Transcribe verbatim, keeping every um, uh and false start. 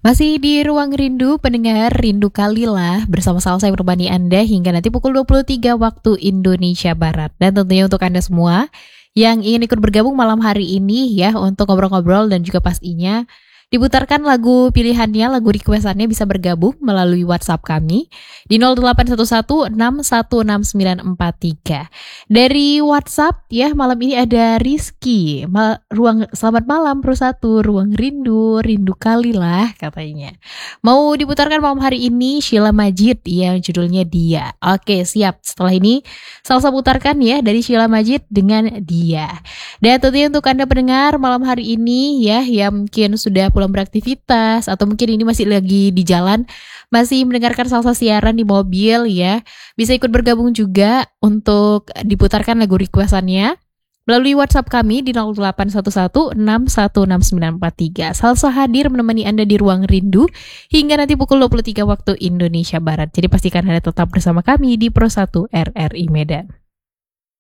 Masih di Ruang Rindu, pendengar Rindu Kalilah bersama saya menemani Anda hingga nanti pukul dua puluh tiga waktu Indonesia Barat. Dan tentunya untuk Anda semua yang ingin ikut bergabung malam hari ini ya untuk ngobrol-ngobrol dan juga pastinya diputarkan lagu pilihannya, lagu requestannya bisa bergabung melalui WhatsApp kami di nol delapan satu satu enam satu enam sembilan empat tiga. Dari WhatsApp ya, malam ini ada Rizky. Ma- ruang Selamat malam Pro satu, Ruang Rindu, Rindu Kalilah katanya. Mau diputarkan malam hari ini Sheila Majid yang judulnya Dia. Oke, siap. Setelah ini salsa putarkan ya dari Sheila Majid dengan Dia. Dan tentunya untuk Anda pendengar malam hari ini ya yang mungkin sudah pulang beraktivitas atau mungkin ini masih lagi di jalan, masih mendengarkan salsa siaran di mobil ya, bisa ikut bergabung juga untuk diputarkan lagu requestannya melalui WhatsApp kami di nol delapan satu satu enam satu enam sembilan empat tiga. Salsa hadir menemani Anda di Ruang Rindu hingga nanti pukul dua puluh tiga waktu Indonesia Barat. Jadi pastikan Anda tetap bersama kami di Pro satu R R I Medan.